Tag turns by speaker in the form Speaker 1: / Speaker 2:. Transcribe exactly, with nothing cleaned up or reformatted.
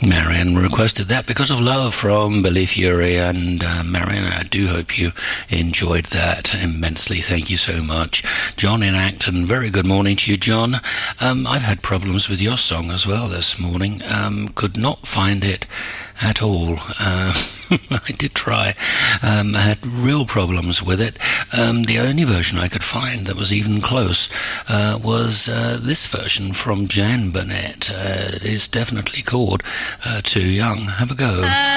Speaker 1: Marion requested that because of love from Billy Fury, and uh, Marion, I do hope you enjoyed that immensely. Thank you so much. John in Acton, very good morning to you, John. Um, I've had problems with your song as well this morning. Um, could not find it at all. Uh, I did try. Um, I had real problems with it. Um, the only version I could find that was even close uh, was uh, this version from Jan Burnett. Uh, it is definitely called uh, Too Young. Have a go. Uh